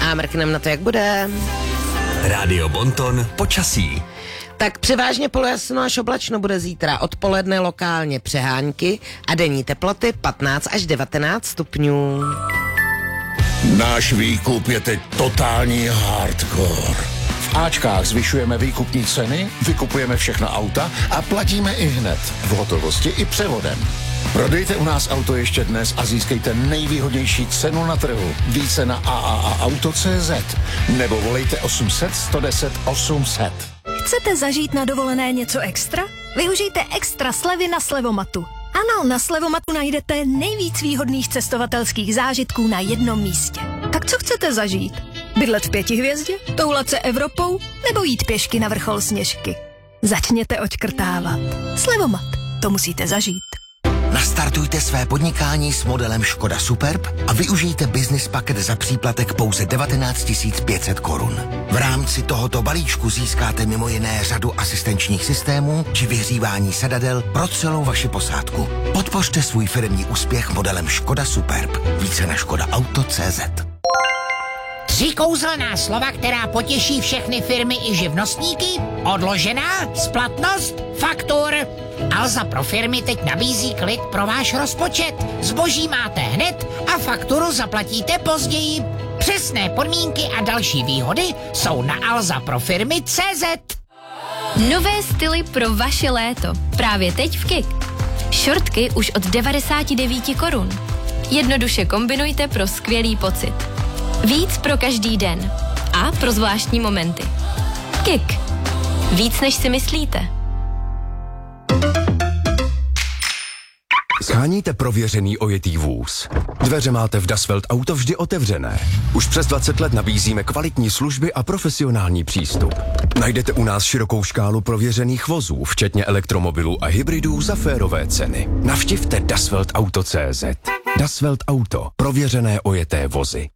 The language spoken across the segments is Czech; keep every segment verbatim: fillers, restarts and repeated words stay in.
A mrknem na to, jak bude. Rádio Bonton počasí. Tak převážně polojasno až oblačno bude zítra. Odpoledne lokálně přehánky a denní teploty patnáct až devatenáct stupňů. Náš výkup je teď totální hardcore. V Ačkách zvyšujeme výkupní ceny, vykupujeme všechna auta a platíme i hned. V hotovosti i převodem. Prodejte u nás auto ještě dnes a získejte nejvýhodnější cenu na trhu. Více na a a a auto tečka cé zet nebo volejte osm set, sto deset, osm set. Chcete zažít na dovolené něco extra? Využijte extra slevy na Slevomatu. Ano, na Slevomatu najdete nejvíc výhodných cestovatelských zážitků na jednom místě. Tak co chcete zažít? Bydlet v pěti hvězdě? Toulat se Evropou? Nebo jít pěšky na vrchol Sněžky? Začněte odškrtávat. Slevomat. To musíte zažít. Nastartujte své podnikání s modelem Škoda Superb a využijte business paket za příplatek pouze devatenáct tisíc pět set korun. V rámci tohoto balíčku získáte mimo jiné řadu asistenčních systémů či vyhřívání sedadel pro celou vaši posádku. Podpořte svůj firemní úspěch modelem Škoda Superb. Více na škoda auto tečka cé zet. Tři kouzelná slova, která potěší všechny firmy i živnostníky? Odložená, splatnost, faktur. Alza pro firmy teď nabízí klid pro váš rozpočet. Zboží máte hned a fakturu zaplatíte později. Přesné podmínky a další výhody jsou na alza pro firmy tečka cé zet. Nové styly pro vaše léto. Právě teď v Kik. Šortky už od devadesát devět korun. Jednoduše kombinujte pro skvělý pocit. Víc pro každý den. A pro zvláštní momenty. Kik. Víc než si myslíte. Sháníte prověřený ojetý vůz. Dveře máte v Dasvelt Auto vždy otevřené. Už přes dvacet let nabízíme kvalitní služby a profesionální přístup. Najdete u nás širokou škálu prověřených vozů, včetně elektromobilů a hybridů za férové ceny. Navštivte Dasvelt Auto tečka cé zet. Dasvelt Auto. Prověřené ojeté vozy.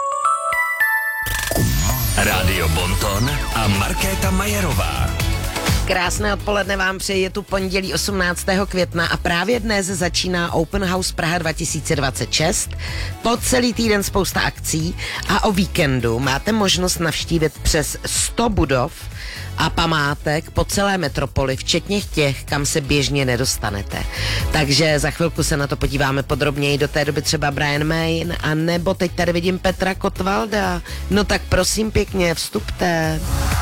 Rádio Bonton a Markéta Majerová. Krásné odpoledne vám přeji, je tu pondělí osmnáctého května a právě dnes začíná Open House Praha dva tisíce dvacet šest. Po celý týden spousta akcí a o víkendu máte možnost navštívit přes sto budov a památek po celé metropoli, včetně těch, kam se běžně nedostanete. Takže za chvilku se na to podíváme podrobněji, do té doby třeba Brian May, a nebo teď tady vidím Petra Kotvalda. No tak prosím pěkně, vstupte.